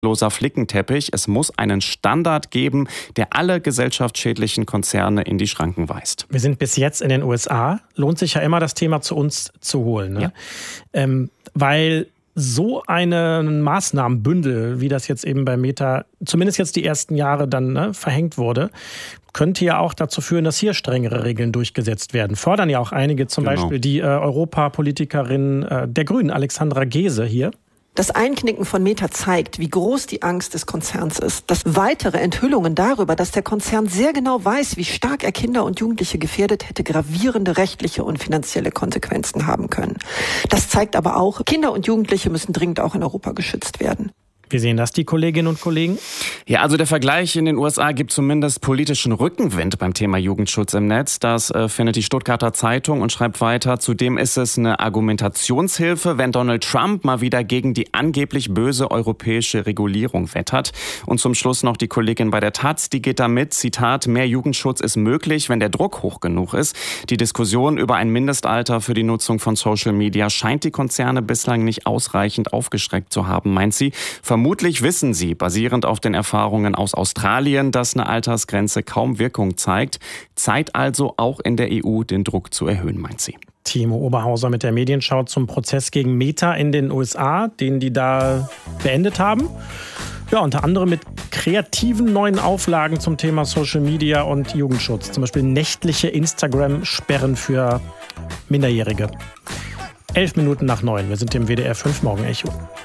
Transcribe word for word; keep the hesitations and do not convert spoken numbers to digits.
loser Flickenteppich. Es muss einen Standard geben, der alle gesellschaftsschädlichen Konzerne in die Schranken weist. Wir sind bis jetzt in den U S A. Lohnt sich ja immer, das Thema zu uns zu holen. Ne? Ja. Ähm, weil so ein Maßnahmenbündel, wie das jetzt eben bei Meta, zumindest jetzt die ersten Jahre dann ne, verhängt wurde, könnte ja auch dazu führen, dass hier strengere Regeln durchgesetzt werden. Fordern ja auch einige, zum genau. Beispiel die äh, Europapolitikerin äh, der Grünen, Alexandra Gese hier. Das Einknicken von Meta zeigt, wie groß die Angst des Konzerns ist. Dass weitere Enthüllungen darüber, dass der Konzern sehr genau weiß, wie stark er Kinder und Jugendliche gefährdet, hätte gravierende rechtliche und finanzielle Konsequenzen haben können. Das zeigt aber auch, Kinder und Jugendliche müssen dringend auch in Europa geschützt werden. Wie sehen das die Kolleginnen und Kollegen? Ja, also der Vergleich in den U S A gibt zumindest politischen Rückenwind beim Thema Jugendschutz im Netz. Das äh, findet die Stuttgarter Zeitung und schreibt weiter. Zudem ist es eine Argumentationshilfe, wenn Donald Trump mal wieder gegen die angeblich böse europäische Regulierung wettert. Und zum Schluss noch die Kollegin bei der Taz, die geht damit, Zitat, mehr Jugendschutz ist möglich, wenn der Druck hoch genug ist. Die Diskussion über ein Mindestalter für die Nutzung von Social Media scheint die Konzerne bislang nicht ausreichend aufgeschreckt zu haben, meint sie. Vermutlich wissen sie, basierend auf den Erfahrungen aus Australien, dass eine Altersgrenze kaum Wirkung zeigt. Zeit also auch in der E U den Druck zu erhöhen, meint sie. Timo Oberhauser mit der Medienschau zum Prozess gegen Meta in den U S A, den die da beendet haben. Ja, unter anderem mit kreativen neuen Auflagen zum Thema Social Media und Jugendschutz. Zum Beispiel nächtliche Instagram-Sperren für Minderjährige. Elf Minuten nach neun. Wir sind im W D R fünf Morgen Echo.